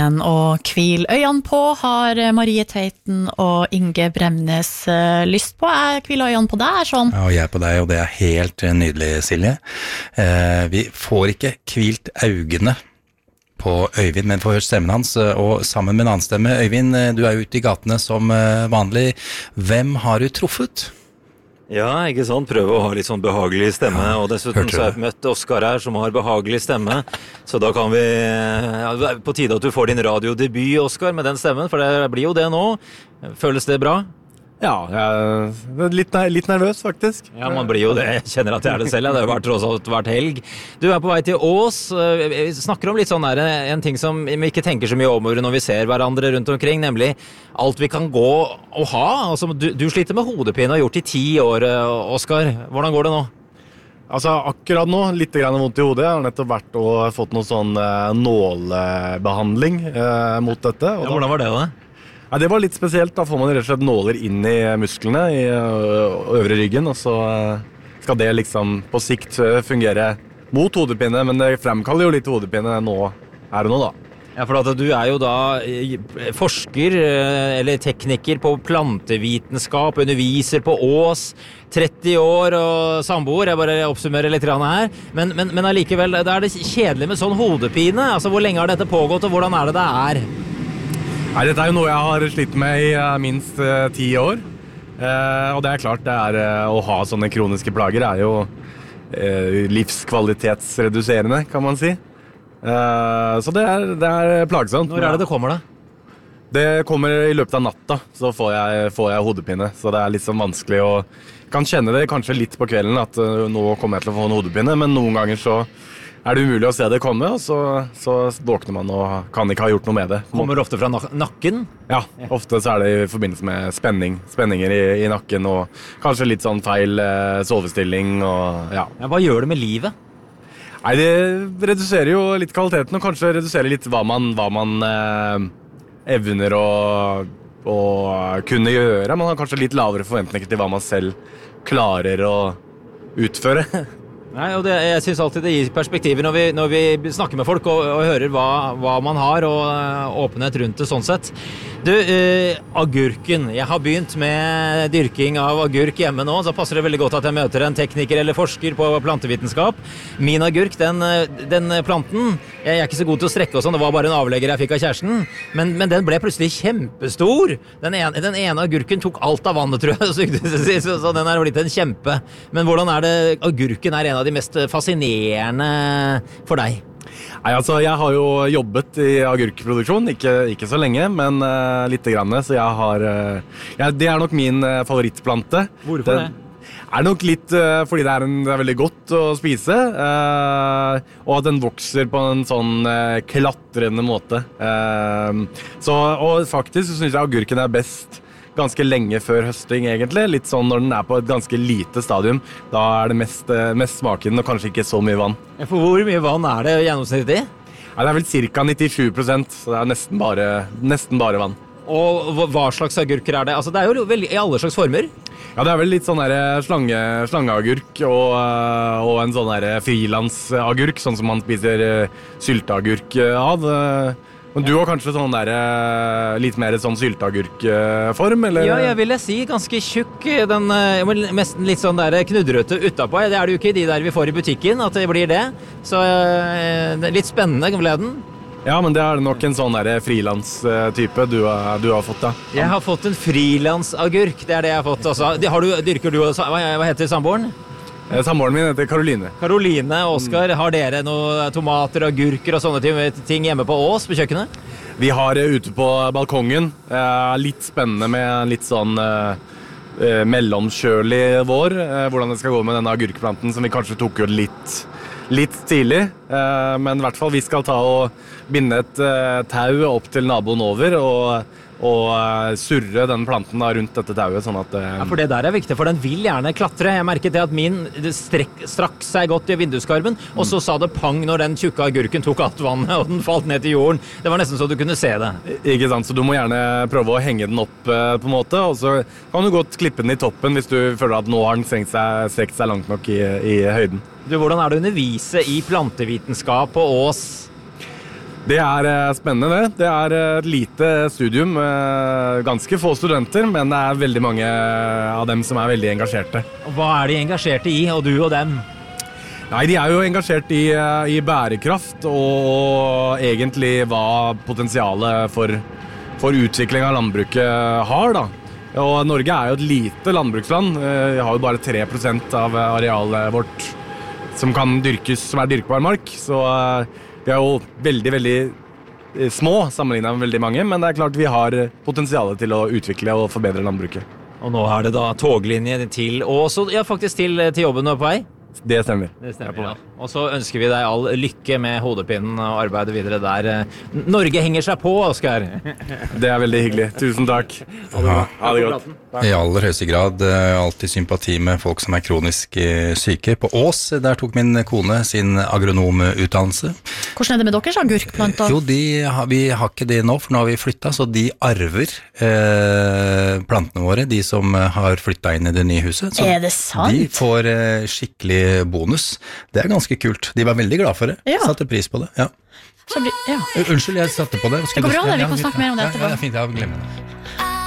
sendingen, og hvil øynene på har Marie Tveiten og Inge Bremnes lyst på. Jeg hviler øynene på deg, sånn. Ja, og jeg på deg, og det helt nydelig, Silje. Vi får ikke hvilt øynene på Øyvind, men får hørt stemmen hans, og sammen med en annen stemme. Øyvind, du jo ute i gatene som vanlig. Hvem har du truffet? Ja, ikke sant? Prøve å ha litt sånn behagelig stemme, og dessuten så har jeg møtt Oskar her som har behagelig stemme, så da kan vi, det på tide at du får din radiodebut, Oskar, med den stemmen, for det blir jo det nå. Føles det bra? Ja, jeg er litt nervøs faktisk. Ja, man blir jo det. Jeg kjenner at jeg det selv. Det har tross alt vært helg. Du på vei til Ås. Vi snakker om litt sånn der, en ting som vi ikke tenker så mye om når vi ser hverandre rundt omkring, nemlig alt vi kan gå og ha. Altså, du sliter med hodepine og har gjort i 10 år, Oskar. Hvordan går det nå? Altså, akkurat nå, litt grann vondt i hodet. Jeg har nettopp vært og fått noe sånn nålbehandling mot dette. Og ja, hvordan var det da? Ja, det var litt spesielt. Da får man rett og slett nåler inn i musklene i øvre ryggen, og så skal det liksom på sikt fungere mot hodepine, men det fremkaller jo litt hodepine nå, her og nå da. Ja, for at du jo da forsker eller tekniker på plantevitenskap, underviser på Ås, 30 år og samboer, jeg bare oppsummerer litt grann her, men allikevel, da det kjedelig med sånn hodepine, altså hvor lenge har dette pågått, og hvordan det det Nei, dette jo noe jeg har slitt med i minst 10 år, og det klart, å ha sånne kroniske plager jo livskvalitetsreduserende, kan man si. Så det plagsomt. Når det kommer da? Det kommer i løpet av natta, så får jeg hodepine, så det litt sånn vanskelig å kan kjenne det kanskje litt på kvelden at nå kommer jeg til å få en hodepine, men noen ganger så det umulig å se det komme, og så våkner man og kan ikke ha gjort noe med det. Kommer det ofte fra nakken? Ja, ofte så det i forbindelse med spenninger i nakken, og kanskje litt sånn feil sovestilling, og ja. Ja, hva gjør det med livet? Nei, det reduserer jo litt kvaliteten, og kanskje reduserer litt hva man evner å kunne gjøre. Man har kanskje litt lavere forventninger til hva man selv klarer å utføre. Nei, og jeg synes alltid det gir perspektiver når vi snakker med folk og hører hva man har og åpenhet rundt det sånn sett. Du, agurken. Jeg har begynt med dyrking av agurk hjemme nå, så passer det veldig godt at jeg møter en tekniker eller forsker på plantevitenskap. Min agurk, den planten, jeg ikke så god til å strekke og sånn, det var bare en avlegger jeg fikk av kjæresten, men den ble plutselig kjempestor. Den ene agurken tok alt av vannet, tror jeg, så den blitt en kjempe. Men hvordan det agurken en av de mest fascinerende for deg? Nei, altså, jeg har jo jobbet i agurkproduksjon, ikke så lenge, men litt grann, så jeg har det nok min favorittplante. Hvorfor det? Nok litt fordi det er veldig godt å spise, og at den vokser på en sånn klatrende måte. Og faktisk så synes jeg agurken best ganske lenge før høsting egentlig, litt sånn når den på et ganske lite stadium, da det mest smakende og kanskje ikke så mye vann. For hvor mye vann det gjennomsnittlig? Ja, det vel ca. 97%, så det nesten bare vann. Og hva slags agurker det? Altså, det jo veldig, i alle slags former? Ja, det vel litt sånn der slangeagurk og en sånn der frilansagurk, sånn som man spiser sylteagurk av. Men du har kanskje sånn der, litt mer sånn sylteagurkform, eller? Ja, jeg vil si ganske tjukk, nesten litt sånn der knudrøte utapå. Det det jo ikke i de der vi får i butikken, at det blir det. Så litt spennende ble den. Ja, men det det nok en sånn der frilans-type du har fått da. Jeg har fått en frilansagurk, det det jeg har fått også. Dyrker du, hva heter samboeren? Samboeren min heter Karoline. Karoline, Oskar, har dere noen tomater, agurker og sånne ting hjemme på Ås, på kjøkkenet? Vi har ute på balkongen, litt spennende med en litt sånn mellomkjølig vår, hvordan det skal gå med denne agurkplanten som vi kanskje tok ut litt tidlig, men i hvert fall vi skal ta og binde et tau opp til naboen over og surre den planten da rundt dette tauet, sånn at... Ja, for det der viktig, for den vil gjerne klatre. Jeg merket det at min strakk seg godt i vinduskarmen, og så sa det pang når den tjukke agurken tok alt vannet, og den falt ned til jorden. Det var nesten så du kunne se det. Ikke sant, så du må gjerne prøve å henge den opp på en måte, og så kan du godt klippe den i toppen hvis du føler at nå har den strekt seg langt nok i høyden. Du, hvordan det å undervise i plantevitenskap på Ås? Det spennende, det. Det et lite studium, ganske få studenter, men det veldig mange av dem som veldig engasjerte. Og hva de engasjerte i, og du og dem? Nei, de jo engasjert i bærekraft og egentlig hva potensialet for utvikling av landbruket har, da. Og Norge jo et lite landbruksland. Vi har jo bare 3% av arealet vårt som kan dyrkes, som dyrkbar mark. Så vi jo veldig, veldig små sammenlignet med veldig mange, men det klart vi har potensialet til å utvikle og forbedre landbruket. Og nå det da toglinje til Ås, ja, faktisk til jobben nå på vei? Det stemmer. Ja. Og så ønsker vi deg all lykke med hodepinnen og arbeidet videre der. Norge henger seg på, Oskar. Det veldig hyggelig. Tusen takk. Ha det godt. I aller høyeste grad alltid sympati med folk som kronisk syke. På Ås, der tok min kone sin agronomutdannelse. Hvordan det med deres agurkplanter? Jo, vi har ikke det nå, for nå har vi flyttet, så de arver plantene våre, de som har flyttet inn i det nye huset. Så det sant? De får skikkelig bonus. Det ganske kult. De var veldig glad for det. Ja. Satte pris på det, ja. Ja. Unnskyld, jeg satte på det. Det går bra, vi kan snakke mer om det etterpå. Ja, fint, jeg har glemt det.